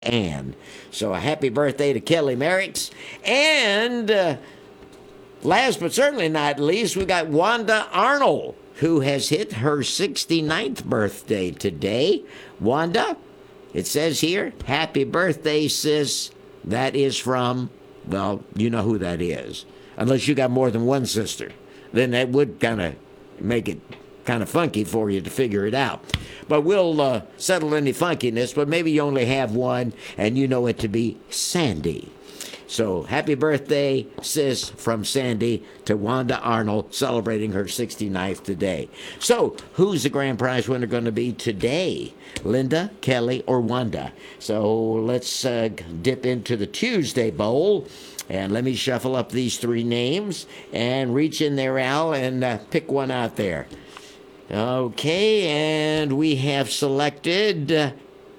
Ann. So a happy birthday to Kelly Merrick's. And last but certainly not least, we got Wanda Arnold, who has hit her 69th birthday today. Wanda, it says here, happy birthday, sis. That is from, well, you know who that is. Unless you got more than one sister. Then that would kind of make it kind of funky for you to figure it out. But we'll settle any funkiness, but maybe you only have one, and you know it to be Sandy. So happy birthday, sis, from Sandy to Wanda Arnold, celebrating her 69th today. So who's the grand prize winner going to be today? Linda, Kelly, or Wanda? So let's dip into the Tuesday Bowl. And let me shuffle up these three names and reach in there, Al, and pick one out there. Okay, and we have selected,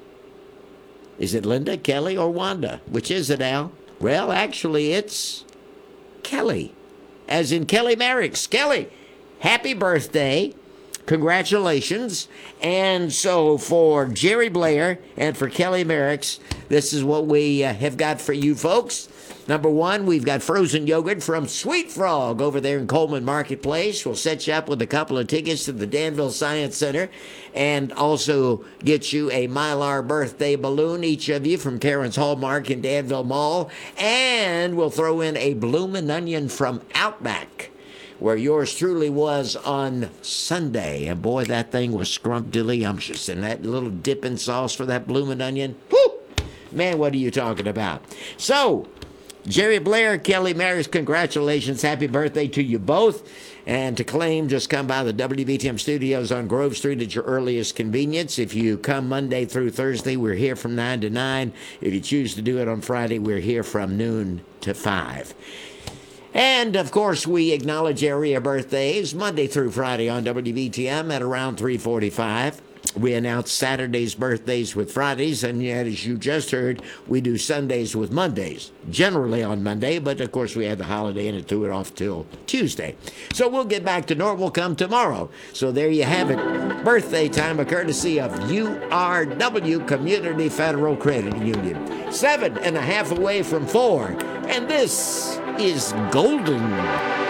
is it Linda, Kelly, or Wanda? Which is it, Al? Well, actually, it's Kelly, as in Kelly Merrick's. Kelly, happy birthday. Congratulations. And so for Jerry Blair and for Kelly Merrick's, this is what we have got for you folks. Number one, we've got frozen yogurt from Sweet Frog over there in Coleman Marketplace. We'll set you up with a couple of tickets to the Danville Science Center and also get you a Mylar birthday balloon, each of you, from Karen's Hallmark in Danville Mall. And we'll throw in a bloomin' onion from Outback, where yours truly was on Sunday. And boy, that thing was scrumptious. And that little dipping sauce for that bloomin' onion, whoo! Man, what are you talking about? So, Jerry Blair, Kelly Merrick's, congratulations. Happy birthday to you both. And to claim, just come by the WBTM studios on Grove Street at your earliest convenience. If you come Monday through Thursday, we're here from 9 to 9. If you choose to do it on Friday, we're here from noon to 5. And, of course, we acknowledge area birthdays Monday through Friday on WBTM at around 3:45. We announce Saturday's birthdays with Fridays, and yet, as you just heard, we do Sundays with Mondays, generally on Monday, but of course we had the holiday and it threw it off till Tuesday. So we'll get back to normal come tomorrow. So there you have it. Birthday time, a courtesy of URW Community Federal Credit Union. 7.5 away from 4, and this is Golden.